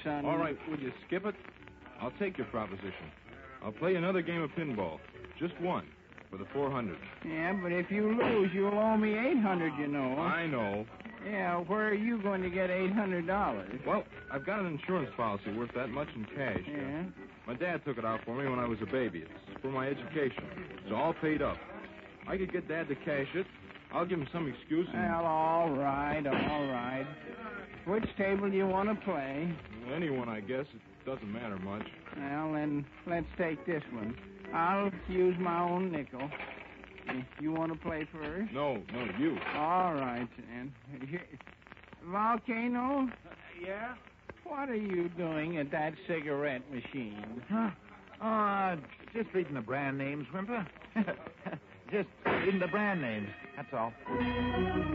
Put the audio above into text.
son. All right, will you skip it? I'll take your proposition. I'll play another game of pinball. Just one. For the 400. Yeah, but if you lose, you'll owe me $800, you know. I know. Yeah, where are you going to get $800? Well, I've got an insurance policy worth that much in cash. Yeah? My dad took it out for me when I was a baby. It's for my education. It's all paid up. I could get Dad to cash it. I'll give him some excuse. Well, all right. Which table do you want to play? Anyone, I guess. It doesn't matter much. Well, then let's take this one. I'll use my own nickel. You want to play first? No, you. All right, then. Volcano? Yeah? What are you doing at that cigarette machine? Huh? Just reading the brand names, Whymper. Just reading the brand names, that's all.